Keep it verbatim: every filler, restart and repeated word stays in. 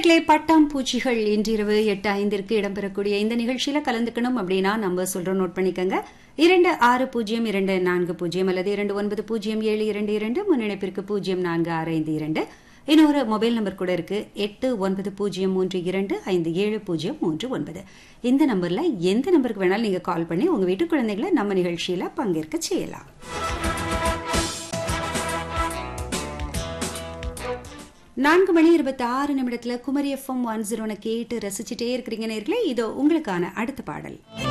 நேர்களே, பட்டாம்பூச்சிகள் இன்றிரவு எட்டு ஐந்திற்கு இடம்பெறக்கூடிய இந்த நிகழ்ச்சியில கலந்துக்கணும் அப்படின்னா நம்பர் சொல்றோம், நோட் பண்ணிக்கங்க. இரண்டு ஆறு பூஜ்ஜியம் இரண்டு நான்கு பூஜ்ஜியம் அல்லது இரண்டு ஒன்பது பூஜ்ஜியம் ஏழு இரண்டு இரண்டு, முன்னிணைப்பிற்கு பூஜ்ஜியம் நான்கு ஆறு ஐந்து இரண்டு. இன்னொரு மொபைல் நம்பர் கூட இருக்கு, எட்டு ஒன்பது பூஜ்ஜியம் மூன்று இரண்டு ஐந்து ஏழு பூஜ்ஜியம் மூன்று ஒன்பது. இந்த நம்பர்ல எந்த நம்பருக்கு வேணாலும் நீங்க கால் பண்ணி உங்க வீட்டு குழந்தைகளை நம்ம நிகழ்ச்சியில பங்கேற்க செய்யலாம். நான்கு மணி இருபத்தி ஆறு நிமிடத்துல குமரி எஃப்எம் ஒன் ஜீரோ கேட்டு ரசிச்சுட்டே இருக்கிறீங்க நேர்களே. இதோ உங்களுக்கான அடுத்த பாடல்.